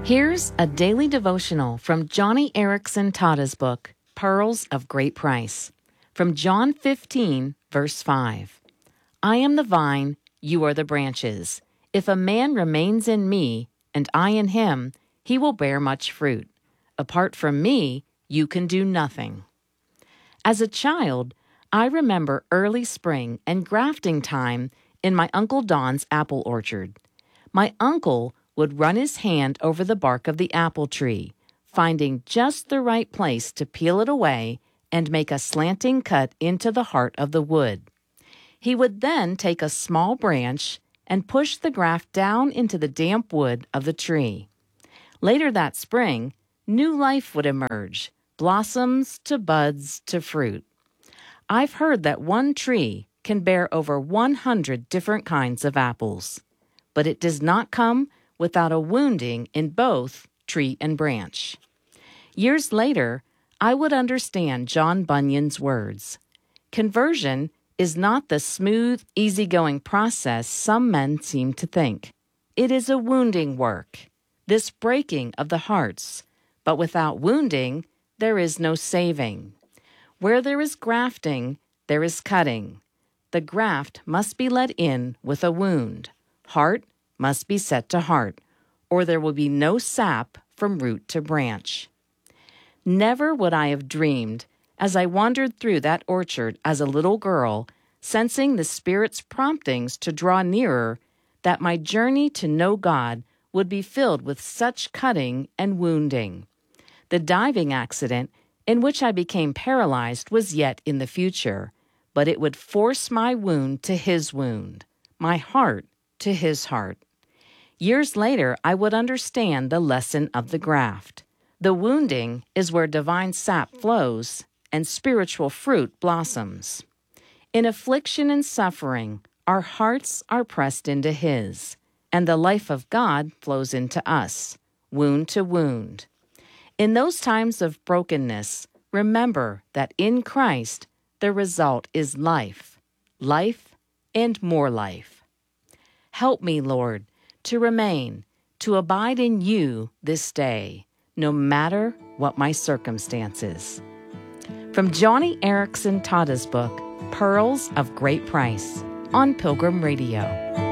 Here's a daily devotional from Johnny Erickson Tada's book, Pearls of Great Price, from John 15, verse 5. I am the vine, you are the branches. If a man remains in me, and I in him, he will bear much fruit. Apart from me, you can do nothing. As a child, I remember early spring and grafting time in my Uncle Don's apple orchard. My uncle would run his hand over the bark of the apple tree, finding just the right place to peel it away and make a slanting cut into the heart of the wood. He would then take a small branch and push the graft down into the damp wood of the tree. Later that spring, new life would emerge, blossoms to buds to fruit. I've heard that one tree can bear over 100 different kinds of apples, but it does not come without a wounding in both tree and branch. Years later, I would understand John Bunyan's words. Conversion is not the smooth, easygoing process some men seem to think. It is a wounding work, this breaking of the hearts. But without wounding, there is no saving. Where there is grafting, there is cutting. The graft must be let in with a wound. Heart must be set to heart, or there will be no sap from root to branch. Never would I have dreamed, as I wandered through that orchard as a little girl, sensing the Spirit's promptings to draw nearer, that my journey to know God would be filled with such cutting and wounding. The diving accident in which I became paralyzed was yet in the future, but it would force my wound to his wound, my heart to his heart. Years later, I would understand the lesson of the graft. The wounding is where divine sap flows and spiritual fruit blossoms. In affliction and suffering, our hearts are pressed into his, and the life of God flows into us, wound to wound. In those times of brokenness, remember that in Christ, the result is life, life, and more life. Help me, Lord, to remain, to abide in you this day, no matter what my circumstances. From Johnny Erickson Tada's book, Pearls of Great Price, on Pilgrim Radio.